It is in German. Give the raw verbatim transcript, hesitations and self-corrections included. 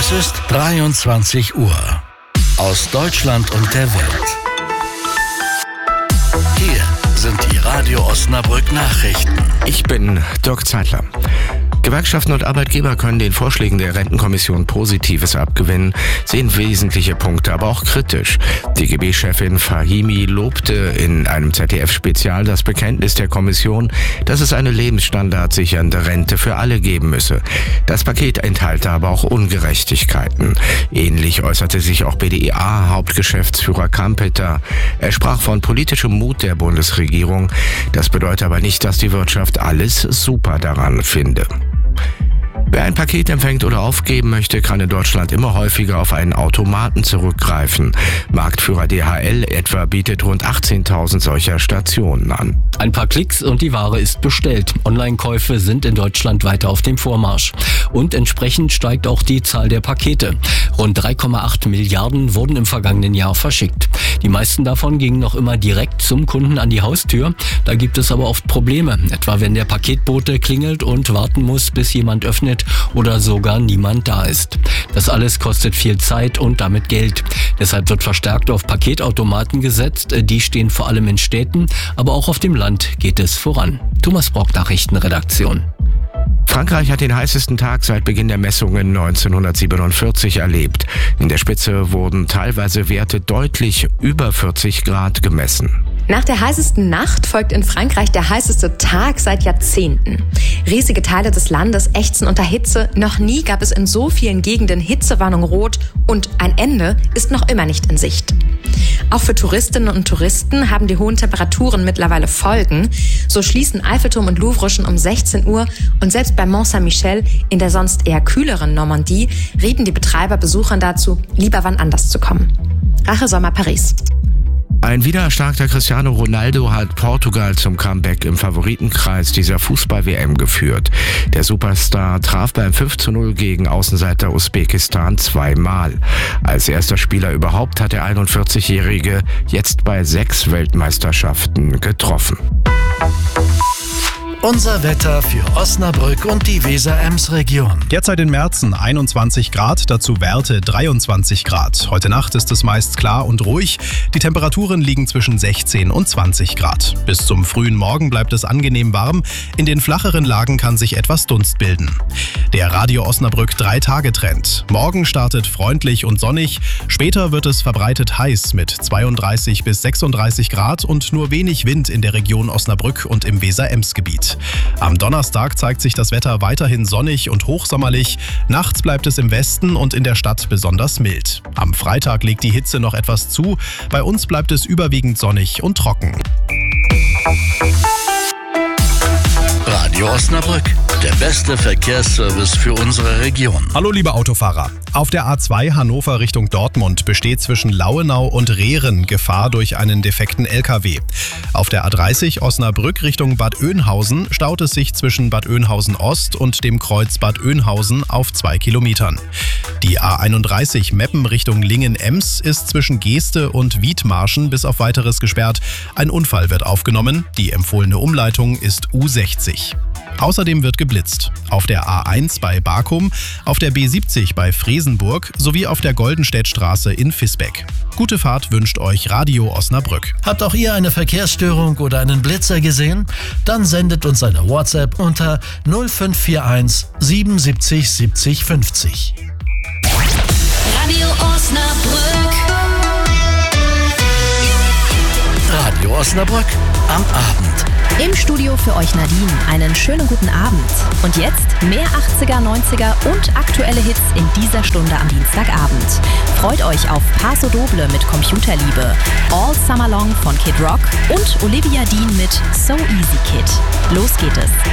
Es ist dreiundzwanzig Uhr. Aus Deutschland und der Welt. Hier sind die Radio Osnabrück Nachrichten. Ich bin Dirk Zeitler. Gewerkschaften und Arbeitgeber können den Vorschlägen der Rentenkommission Positives abgewinnen, sehen wesentliche Punkte aber auch kritisch. D G B-Chefin Fahimi lobte in einem Z D F-Spezial das Bekenntnis der Kommission, dass es eine lebensstandardsichernde Rente für alle geben müsse. Das Paket enthalte aber auch Ungerechtigkeiten. Ähnlich äußerte sich auch B D I A-Hauptgeschäftsführer Kampeter. Er sprach von politischem Mut der Bundesregierung. Das bedeutet aber nicht, dass die Wirtschaft alles super daran finde. Wer ein Paket empfängt oder aufgeben möchte, kann in Deutschland immer häufiger auf einen Automaten zurückgreifen. Marktführer D H L etwa bietet rund achtzehntausend solcher Stationen an. Ein paar Klicks und die Ware ist bestellt. Online-Käufe sind in Deutschland weiter auf dem Vormarsch. Und entsprechend steigt auch die Zahl der Pakete. Rund drei Komma acht Milliarden wurden im vergangenen Jahr verschickt. Die meisten davon gingen noch immer direkt zum Kunden an die Haustür. Da gibt es aber oft Probleme, etwa wenn der Paketbote klingelt und warten muss, bis jemand öffnet oder sogar niemand da ist. Das alles kostet viel Zeit und damit Geld. Deshalb wird verstärkt auf Paketautomaten gesetzt. Die stehen vor allem in Städten, aber auch auf dem Land geht es voran. Thomas Brock, Nachrichtenredaktion. Frankreich hat den heißesten Tag seit Beginn der Messungen neunzehnhundertsiebenundvierzig erlebt. In der Spitze wurden teilweise Werte deutlich über vierzig Grad gemessen. Nach der heißesten Nacht folgt in Frankreich der heißeste Tag seit Jahrzehnten. Riesige Teile des Landes ächzen unter Hitze. Noch nie gab es in so vielen Gegenden Hitzewarnung rot und ein Ende ist noch immer nicht in Sicht. Auch für Touristinnen und Touristen haben die hohen Temperaturen mittlerweile Folgen. So schließen Eiffelturm und Louvre schon um sechzehn Uhr und selbst bei Mont Saint-Michel in der sonst eher kühleren Normandie rieten die Betreiber Besuchern dazu, lieber wann anders zu kommen. Rache Sommer Paris. Ein wiedererstarkter Cristiano Ronaldo hat Portugal zum Comeback im Favoritenkreis dieser Fußball-W M geführt. Der Superstar traf beim fünf zu null gegen Außenseiter Usbekistan zweimal. Als erster Spieler überhaupt hat der einundvierzigjährige jetzt bei sechs Weltmeisterschaften getroffen. Unser Wetter für Osnabrück und die Weser-Ems-Region. Derzeit in Merzen einundzwanzig Grad, dazu Werte dreiundzwanzig Grad. Heute Nacht ist es meist klar und ruhig. Die Temperaturen liegen zwischen sechzehn und zwanzig Grad. Bis zum frühen Morgen bleibt es angenehm warm. In den flacheren Lagen kann sich etwas Dunst bilden. Der Radio Osnabrück drei Tage Trend. Morgen startet freundlich und sonnig. Später wird es verbreitet heiß mit zweiunddreißig bis sechsunddreißig Grad und nur wenig Wind in der Region Osnabrück und im Weser-Ems-Gebiet. Am Donnerstag zeigt sich das Wetter weiterhin sonnig und hochsommerlich. Nachts bleibt es im Westen und in der Stadt besonders mild. Am Freitag legt die Hitze noch etwas zu. Bei uns bleibt es überwiegend sonnig und trocken. Radio Osnabrück, der beste Verkehrsservice für unsere Region. Hallo liebe Autofahrer. Auf der A zwei Hannover Richtung Dortmund besteht zwischen Lauenau und Rehren Gefahr durch einen defekten L K W. Auf der A dreißig Osnabrück Richtung Bad Oeynhausen staut es sich zwischen Bad Oeynhausen Ost und dem Kreuz Bad Oeynhausen auf zwei Kilometern. Die A einunddreißig Meppen Richtung Lingen-Ems ist zwischen Geeste und Wiedmarschen bis auf Weiteres gesperrt. Ein Unfall wird aufgenommen. Die empfohlene Umleitung ist U sechzig. Außerdem wird geblitzt. Auf der A eins bei Barkum, auf der B siebzig bei Fresenburg sowie auf der Goldenstädtstraße in Visbeck. Gute Fahrt wünscht euch Radio Osnabrück. Habt auch ihr eine Verkehrsstörung oder einen Blitzer gesehen? Dann sendet uns eine WhatsApp unter null fünf vier eins siebenundsiebzig siebzig fünfzig. Radio Osnabrück. Radio Osnabrück am Abend. Im Studio für euch Nadine. Einen schönen guten Abend. Und jetzt mehr achtziger, neunziger und aktuelle Hits in dieser Stunde am Dienstagabend. Freut euch auf Paso Doble mit Computerliebe, All Summer Long von Kid Rock und Olivia Dean mit So Easy Kid. Los geht es.